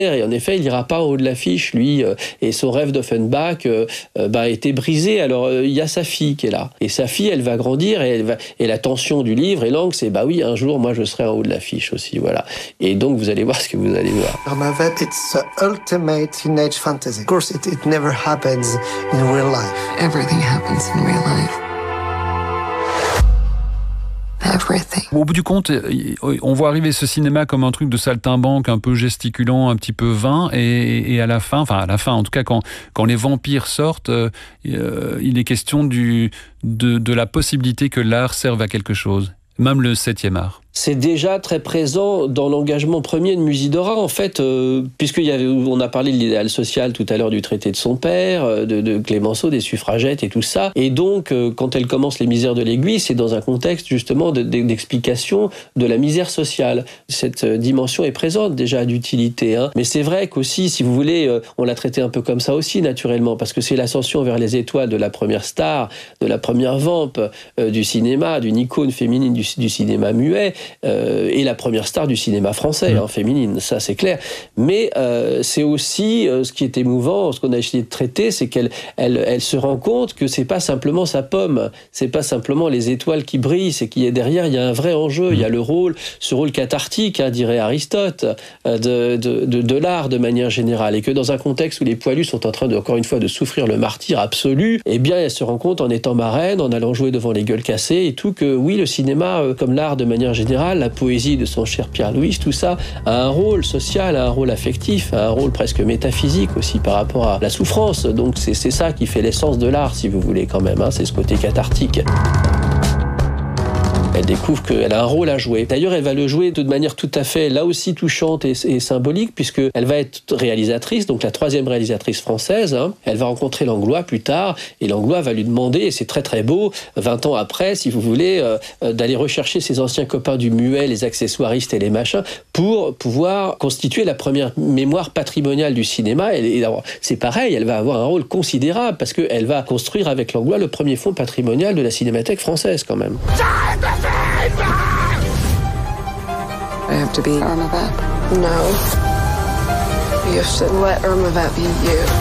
Et en effet, il n'ira pas en haut de l'affiche, lui, et son rêve d'Offenbach a été brisé. Alors, il y a sa fille qui est là. Et sa fille, elle va grandir, et la tension du livre et l'angle, c'est, oui, un jour, moi, je serai en haut de l'affiche aussi, voilà. Et donc, vous allez voir ce que vous allez voir. Irmavep, it's the ultimate teenage fantasy. Of course, it never happens in real life. Everything happens in real life. Everything. Au bout du compte, on voit arriver ce cinéma comme un truc de saltimbanque, un peu gesticulant, un petit peu vain, et à la fin, en tout cas, quand les vampires sortent, il est question de la possibilité que l'art serve à quelque chose, même le 7e art. C'est déjà très présent dans l'engagement premier de Musidora, en fait, puisqu'on a parlé de l'idéal social tout à l'heure du traité de son père, de Clémenceau, des suffragettes et tout ça. Et donc, quand elle commence Les Misères de l'Aiguille, c'est dans un contexte justement d'explication de la misère sociale. Cette dimension est présente déjà d'utilité. Mais c'est vrai qu'aussi, si vous voulez, on l'a traité un peu comme ça aussi, naturellement, parce que c'est l'ascension vers les étoiles de la première star, de la première vampe du cinéma, d'une icône féminine du cinéma muet, et la première star du cinéma français, féminine, ça c'est clair. Mais c'est aussi ce qui est émouvant, ce qu'on a essayé de traiter, c'est qu'elle se rend compte que c'est pas simplement sa pomme, c'est pas simplement les étoiles qui brillent, c'est qu'il y a derrière, il y a un vrai enjeu, il y a ce rôle cathartique, dirait Aristote, de l'art de manière générale, et que dans un contexte où les poilus sont en train encore une fois de souffrir le martyre absolu, eh bien elle se rend compte en étant marraine, en allant jouer devant les gueules cassées et tout, que oui, le cinéma, comme l'art de manière générale, la poésie de son cher Pierre-Louis, tout ça a un rôle social, a un rôle affectif, a un rôle presque métaphysique aussi par rapport à la souffrance. Donc c'est ça qui fait l'essence de l'art, si vous voulez, quand même, c'est ce côté cathartique. Elle découvre qu'elle a un rôle à jouer. D'ailleurs, elle va le jouer de manière tout à fait, là aussi, touchante et symbolique, puisqu'elle va être réalisatrice, donc la 3e réalisatrice française. Elle va rencontrer Langlois plus tard, et Langlois va lui demander, et c'est très très beau, 20 ans après, si vous voulez, d'aller rechercher ses anciens copains du muet, les accessoiristes et les machins, pour pouvoir constituer la première mémoire patrimoniale du cinéma. Et c'est pareil, elle va avoir un rôle considérable, parce qu'elle va construire avec Langlois le premier fonds patrimonial de la Cinémathèque française, quand même. I have to be Irmavep. No. You have to let Irmavep be you.